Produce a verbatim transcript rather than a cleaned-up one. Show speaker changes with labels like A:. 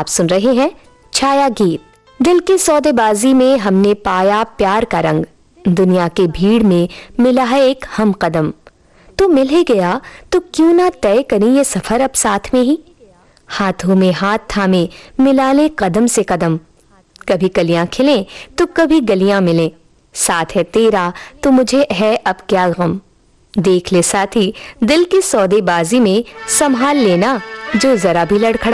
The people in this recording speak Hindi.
A: आप सुन रहे हैं छाया गीत। दिल की सौदेबाजी में हमने पाया प्यार का रंग, दुनिया के भीड़ में मिला है एक हम कदम। तो मिल ही गया तो क्यों ना तय करें ये सफर अब साथ में ही। हाथों में हाथ थामे मिला ले कदम से कदम, कभी कलियां खिलें तो कभी गलियां मिलें, साथ है तेरा तो मुझे है अब क्या गम। देख ले साथी, दिल की सौदेबाजी में संभाल लेना जो जरा भी लड़खड़ा